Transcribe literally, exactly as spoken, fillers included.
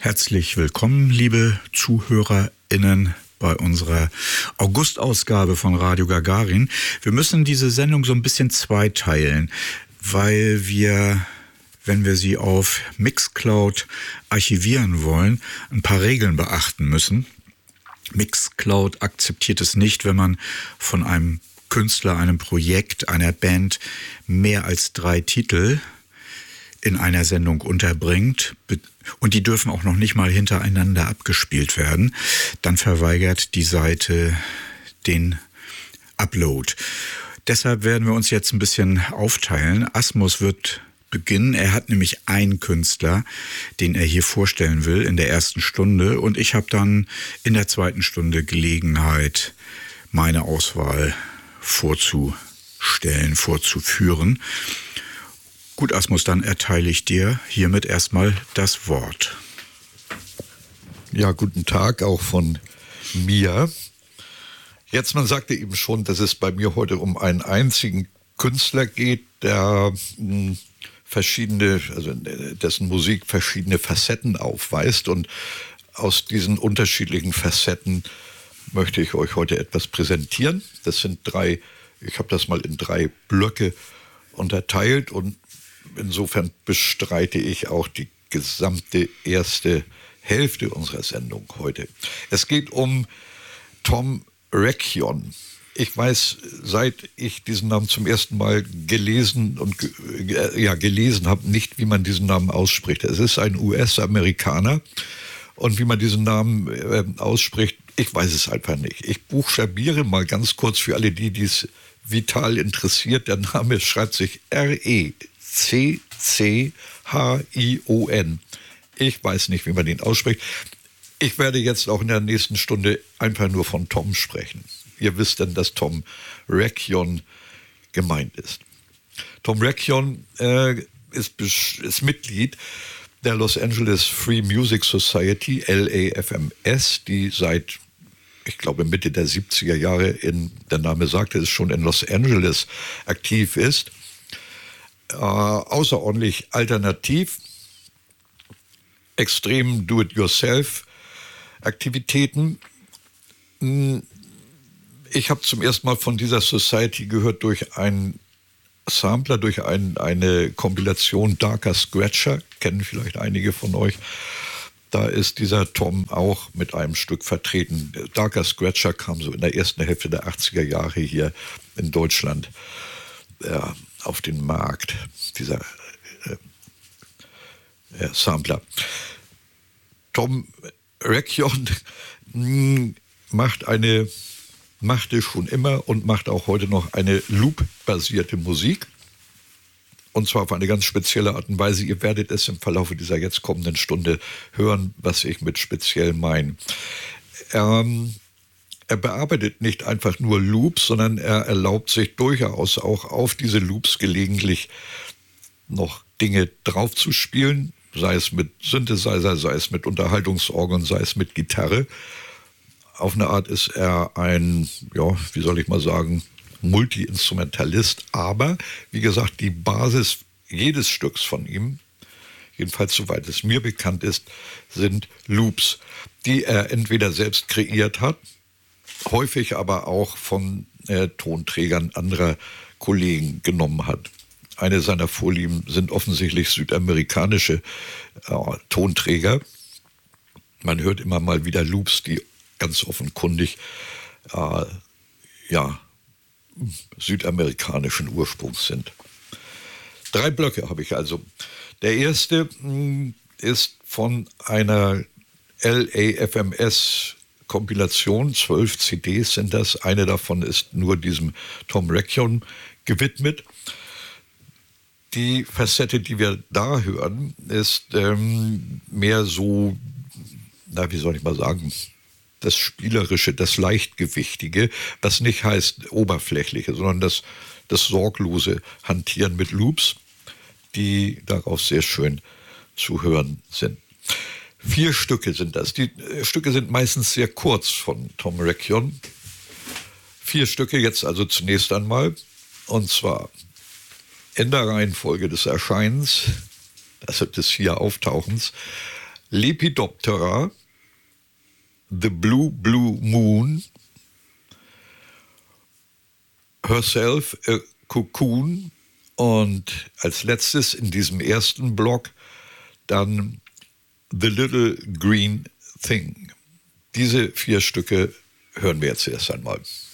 Herzlich willkommen, liebe ZuhörerInnen, bei unserer August-Ausgabe von Radio Gagarin. Wir müssen diese Sendung so ein bisschen zweiteilen, weil wir, wenn wir sie auf Mixcloud archivieren wollen, ein paar Regeln beachten müssen. Mixcloud akzeptiert es nicht, wenn man von einem Künstler, einem Projekt, einer Band mehr als drei Titel in einer Sendung unterbringt und die dürfen auch noch nicht mal hintereinander abgespielt werden, dann verweigert die Seite den Upload. Deshalb werden wir uns jetzt ein bisschen aufteilen. Asmus wird beginnen. Er hat nämlich einen Künstler, den er hier vorstellen will in der ersten Stunde, und ich habe dann in der zweiten Stunde Gelegenheit, meine Auswahl vorzustellen, vorzuführen. Gut, Asmus, dann erteile ich dir hiermit erstmal das Wort. Ja, guten Tag auch von mir. Jetzt, man sagte eben schon, dass es bei mir heute um einen einzigen Künstler geht, der mh, verschiedene, also dessen Musik verschiedene Facetten aufweist. Und aus diesen unterschiedlichen Facetten möchte ich euch heute etwas präsentieren. Das sind drei, ich habe das mal in drei Blöcke unterteilt und insofern bestreite ich auch die gesamte erste Hälfte unserer Sendung heute. Es geht um Tom Recchion. Ich weiß, seit ich diesen Namen zum ersten Mal gelesen und äh, ja, gelesen habe, nicht, wie man diesen Namen ausspricht. Es ist ein U S-Amerikaner und wie man diesen Namen äh, ausspricht, ich weiß es einfach nicht. Ich buchstabiere mal ganz kurz für alle die, die es vital interessiert. Der Name schreibt sich R E C C H I O N. Ich weiß nicht, wie man den ausspricht. Ich werde jetzt auch in der nächsten Stunde einfach nur von Tom sprechen. Ihr wisst dann, dass Tom Recchion gemeint ist. Tom Recchion äh, ist, ist Mitglied der Los Angeles Free Music Society, L A F M S, die seit, ich glaube, Mitte der siebziger Jahre, in, der Name sagte es schon, in Los Angeles aktiv ist. Äh, außerordentlich alternativ, extrem Do-it-yourself-Aktivitäten. Ich habe zum ersten Mal von dieser Society gehört durch einen Sampler, durch ein, eine Kompilation Darker Scratcher, kennen vielleicht einige von euch. Da ist dieser Tom auch mit einem Stück vertreten. Darker Scratcher kam so in der ersten Hälfte der achtziger Jahre hier in Deutschland äh, auf den Markt, dieser äh, äh, Sampler. Tom Recchion mh, macht eine, machte schon immer und macht auch heute noch eine Loop-basierte Musik. Und zwar auf eine ganz spezielle Art und Weise. Ihr werdet es im Verlauf dieser jetzt kommenden Stunde hören, was ich mit speziell meine. Ähm, er bearbeitet nicht einfach nur Loops, sondern er erlaubt sich durchaus auch auf diese Loops gelegentlich noch Dinge draufzuspielen, sei es mit Synthesizer, sei es mit Unterhaltungsorgeln, sei es mit Gitarre. Auf eine Art ist er ein, ja, wie soll ich mal sagen, Multi-Instrumentalist, aber wie gesagt, die Basis jedes Stücks von ihm, jedenfalls soweit es mir bekannt ist, sind Loops, die er entweder selbst kreiert hat, häufig aber auch von äh, Tonträgern anderer Kollegen genommen hat. Eine seiner Vorlieben sind offensichtlich südamerikanische äh, Tonträger. Man hört immer mal wieder Loops, die ganz offenkundig äh, ja, südamerikanischen Ursprungs sind. Drei Blöcke habe ich also. Der erste mh, ist von einer L A F M S-Kompilation, zwölf C Ds sind das. Eine davon ist nur diesem Tom Recchion gewidmet. Die Facette, die wir da hören, ist ähm, mehr so, na, wie soll ich mal sagen, das Spielerische, das Leichtgewichtige, was nicht heißt Oberflächliche, sondern das, das sorglose Hantieren mit Loops, die darauf sehr schön zu hören sind. Vier Stücke sind das. Die äh, Stücke sind meistens sehr kurz von Tom Recchion. Vier Stücke jetzt also zunächst einmal, und zwar in der Reihenfolge des Erscheinens, also des hier Auftauchens, Lepidoptera, The Blue Blue Moon, Herself a Cocoon und als letztes in diesem ersten Block dann The Little Green Thing. Diese vier Stücke hören wir jetzt erst einmal.